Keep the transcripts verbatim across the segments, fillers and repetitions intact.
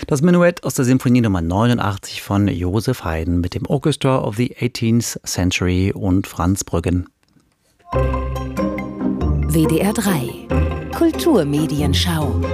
Das Menuett aus der Symphonie Nummer neunundachtzig von Joseph Haydn mit dem Orchestra of the eighteenth Century und Franz Brüggen. W D R drei Kulturmedienschau.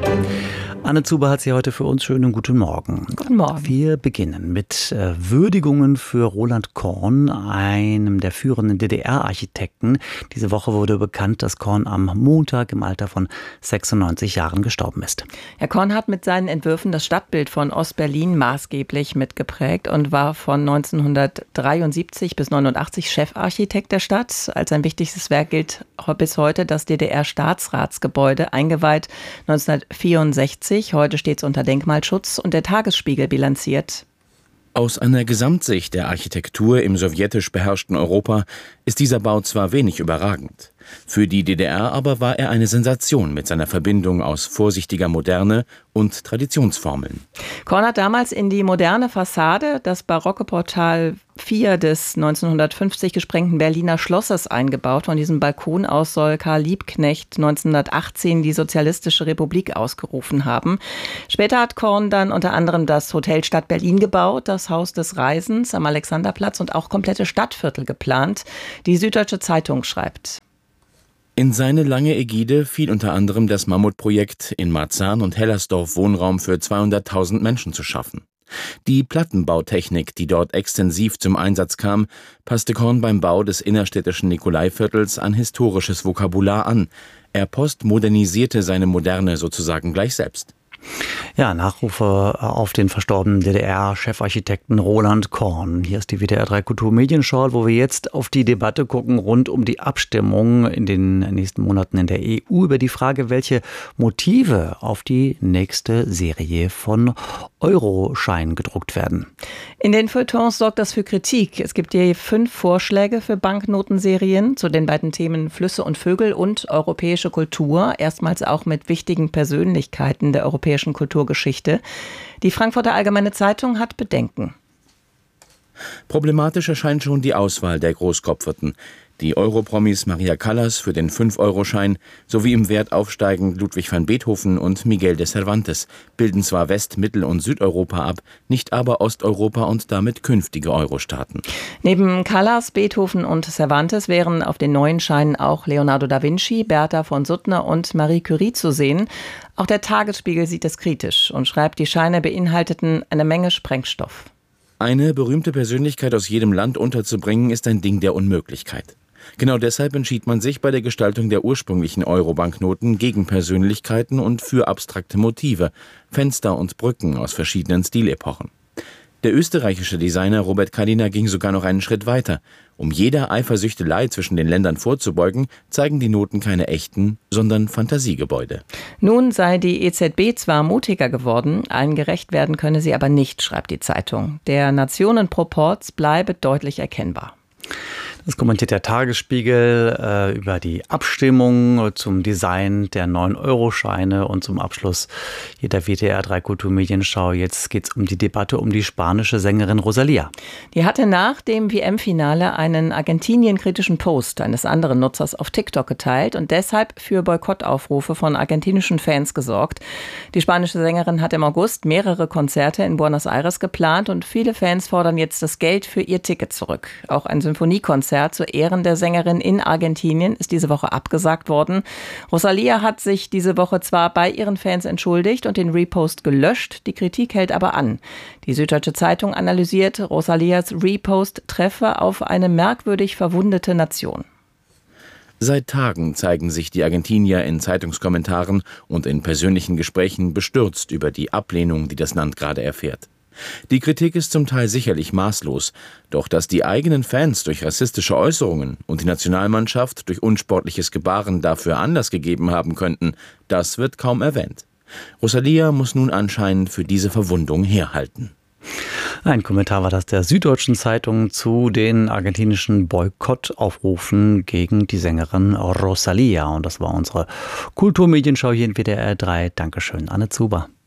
Anne Zuber hat sie heute für uns. Schönen guten Morgen. Guten Morgen. Wir beginnen mit äh, Würdigungen für Roland Korn, einem der führenden D D R-Architekten. Diese Woche wurde bekannt, dass Korn am Montag im Alter von sechsundneunzig Jahren gestorben ist. Herr Korn hat mit seinen Entwürfen das Stadtbild von Ostberlin maßgeblich mitgeprägt und war von neunzehnhundertdreiundsiebzig bis neunundachtzig Chefarchitekt der Stadt. Als sein wichtigstes Werk gilt bis heute das D D R-Staatsratsgebäude, eingeweiht neunzehnhundertvierundsechzig. Heute steht es unter Denkmalschutz und der Tagesspiegel bilanziert: Aus einer Gesamtsicht der Architektur im sowjetisch beherrschten Europa ist dieser Bau zwar wenig überragend. Für die D D R aber war er eine Sensation mit seiner Verbindung aus vorsichtiger Moderne und Traditionsformeln. Korn hat damals in die moderne Fassade das barocke Portal vier des neunzehnhundertfünfzig gesprengten Berliner Schlosses eingebaut. Von diesem Balkon aus soll Karl Liebknecht neunzehnhundertachtzehn die Sozialistische Republik ausgerufen haben. Später hat Korn dann unter anderem das Hotel Stadt Berlin gebaut, das Haus des Reisens am Alexanderplatz und auch komplette Stadtviertel geplant. Die Süddeutsche Zeitung schreibt: In seine lange Ägide fiel unter anderem das Mammutprojekt, in Marzahn und Hellersdorf Wohnraum für zweihunderttausend Menschen zu schaffen. Die Plattenbautechnik, die dort extensiv zum Einsatz kam, passte Korn beim Bau des innerstädtischen Nikolaiviertels an historisches Vokabular an. Er postmodernisierte seine Moderne sozusagen gleich selbst. Ja, Nachrufe auf den verstorbenen D D R-Chefarchitekten Roland Korn. Hier ist die W D R drei Kulturmedienschau, wo wir jetzt auf die Debatte gucken rund um die Abstimmung in den nächsten Monaten in der E U über die Frage, welche Motive auf die nächste Serie von Euroscheinen gedruckt werden. In den Feuilletons sorgt das für Kritik. Es gibt je fünf Vorschläge für Banknotenserien zu den beiden Themen Flüsse und Vögel und europäische Kultur, erstmals auch mit wichtigen Persönlichkeiten der europäischen Kulturgeschichte. Die Frankfurter Allgemeine Zeitung hat Bedenken. Problematisch erscheint schon die Auswahl der Großkopferten. Die Europromis Maria Callas für den fünf-Euro-Schein sowie im Wert aufsteigend Ludwig van Beethoven und Miguel de Cervantes bilden zwar West-, Mittel- und Südeuropa ab, nicht aber Osteuropa und damit künftige Euro-Staaten. Neben Callas, Beethoven und Cervantes wären auf den neuen Scheinen auch Leonardo da Vinci, Bertha von Suttner und Marie Curie zu sehen. Auch der Tagesspiegel sieht es kritisch und schreibt, die Scheine beinhalteten eine Menge Sprengstoff. Eine berühmte Persönlichkeit aus jedem Land unterzubringen, ist ein Ding der Unmöglichkeit. Genau deshalb entschied man sich bei der Gestaltung der ursprünglichen Euro-Banknoten gegen Persönlichkeiten und für abstrakte Motive, Fenster und Brücken aus verschiedenen Stilepochen. Der österreichische Designer Robert Kadiner ging sogar noch einen Schritt weiter. Um jeder Eifersüchtelei zwischen den Ländern vorzubeugen, zeigen die Noten keine echten, sondern Fantasiegebäude. Nun sei die E Z B zwar mutiger geworden, allen gerecht werden könne sie aber nicht, schreibt die Zeitung. Der Nationenproporz bleibe deutlich erkennbar. Das kommentiert der Tagesspiegel äh, über die Abstimmung zum Design der neun Euro Scheine und zum Abschluss hier der W D R drei Kulturmedienschau. Jetzt geht es um die Debatte um die spanische Sängerin Rosalía. Die hatte nach dem W M-Finale einen Argentinien-kritischen Post eines anderen Nutzers auf TikTok geteilt und deshalb für Boykottaufrufe von argentinischen Fans gesorgt. Die spanische Sängerin hat im August mehrere Konzerte in Buenos Aires geplant und viele Fans fordern jetzt das Geld für ihr Ticket zurück. Auch ein Symphoniekonzert zu Ehren der Sängerin in Argentinien ist diese Woche abgesagt worden. Rosalía hat sich diese Woche zwar bei ihren Fans entschuldigt und den Repost gelöscht, die Kritik hält aber an. Die Süddeutsche Zeitung analysiert, Rosalías Repost treffe auf eine merkwürdig verwundete Nation. Seit Tagen zeigen sich die Argentinier in Zeitungskommentaren und in persönlichen Gesprächen bestürzt über die Ablehnung, die das Land gerade erfährt. Die Kritik ist zum Teil sicherlich maßlos, doch dass die eigenen Fans durch rassistische Äußerungen und die Nationalmannschaft durch unsportliches Gebaren dafür Anlass gegeben haben könnten, das wird kaum erwähnt. Rosalía muss nun anscheinend für diese Verwundung herhalten. Ein Kommentar war das der Süddeutschen Zeitung zu den argentinischen Boykottaufrufen gegen die Sängerin Rosalía. Und das war unsere Kulturmedienschau hier in W D R drei. Dankeschön, Anne Zuber.